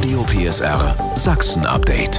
Radio PSR Sachsen Update.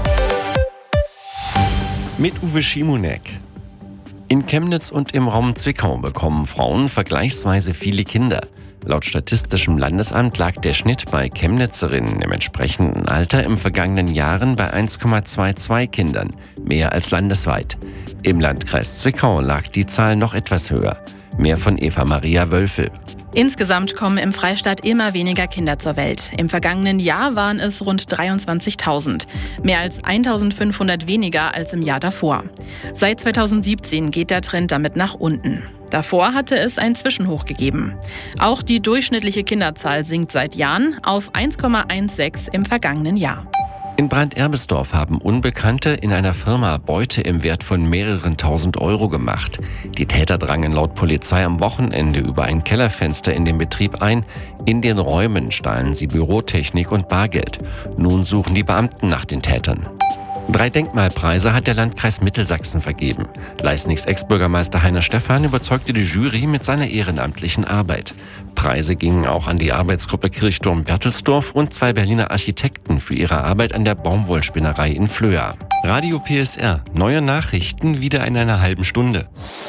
Mit Uwe Schimonek. In Chemnitz und im Raum Zwickau bekommen Frauen vergleichsweise viele Kinder. Laut Statistischem Landesamt lag der Schnitt bei Chemnitzerinnen im entsprechenden Alter im vergangenen Jahren bei 1,22 Kindern, mehr als landesweit. Im Landkreis Zwickau lag die Zahl noch etwas höher. Mehr von Eva-Maria Wölfel. Insgesamt kommen im Freistaat immer weniger Kinder zur Welt. Im vergangenen Jahr waren es rund 23.000. Mehr als 1.500 weniger als im Jahr davor. Seit 2017 geht der Trend damit nach unten. Davor hatte es ein Zwischenhoch gegeben. Auch die durchschnittliche Kinderzahl sinkt seit Jahren auf 1,16 im vergangenen Jahr. In Brand-Erbesdorf haben Unbekannte in einer Firma Beute im Wert von mehreren tausend Euro gemacht. Die Täter drangen laut Polizei am Wochenende über ein Kellerfenster in den Betrieb ein. In den Räumen stahlen sie Bürotechnik und Bargeld. Nun suchen die Beamten nach den Tätern. 3 Denkmalpreise hat der Landkreis Mittelsachsen vergeben. Leisnigs Ex-Bürgermeister Heiner Stephan überzeugte die Jury mit seiner ehrenamtlichen Arbeit. Preise gingen auch an die Arbeitsgruppe Kirchturm Berthelsdorf und 2 Berliner Architekten für ihre Arbeit an der Baumwollspinnerei in Flöa. Radio PSR. Neue Nachrichten wieder in einer halben Stunde.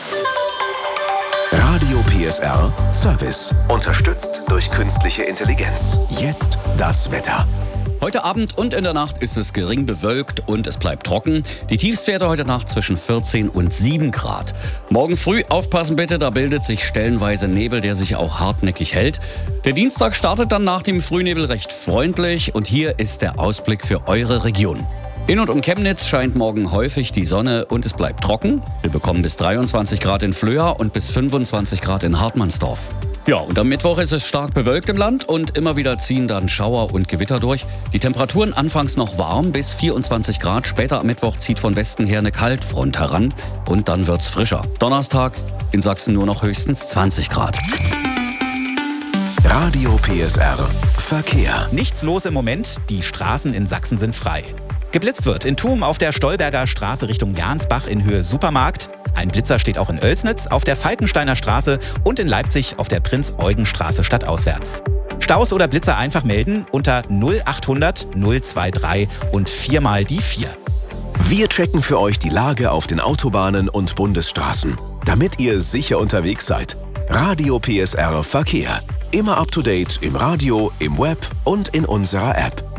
Radio PSR Service. Unterstützt durch künstliche Intelligenz. Jetzt das Wetter. Heute Abend und in der Nacht ist es gering bewölkt und es bleibt trocken. Die Tiefstwerte heute Nacht zwischen 14 und 7 Grad. Morgen früh aufpassen bitte, da bildet sich stellenweise Nebel, der sich auch hartnäckig hält. Der Dienstag startet dann nach dem Frühnebel recht freundlich und hier ist der Ausblick für eure Region. In und um Chemnitz scheint morgen häufig die Sonne und es bleibt trocken. Wir bekommen bis 23 Grad in Flöa und bis 25 Grad in Hartmannsdorf. Ja, und am Mittwoch ist es stark bewölkt im Land und immer wieder ziehen dann Schauer und Gewitter durch. Die Temperaturen anfangs noch warm bis 24 Grad. Später am Mittwoch zieht von Westen her eine Kaltfront heran und dann wird's frischer. Donnerstag in Sachsen nur noch höchstens 20 Grad. Radio PSR Verkehr. Nichts los im Moment, die Straßen in Sachsen sind frei. Geblitzt wird in Thum auf der Stolberger Straße Richtung Jansbach in Höhe Supermarkt. Ein Blitzer steht auch in Oelsnitz auf der Falkensteiner Straße und in Leipzig auf der Prinz-Eugen-Straße stadtauswärts. Staus oder Blitzer einfach melden unter 0800 023 und 4 mal die 4. Wir checken für euch die Lage auf den Autobahnen und Bundesstraßen, damit ihr sicher unterwegs seid. Radio PSR Verkehr. Immer up to date im Radio, im Web und in unserer App.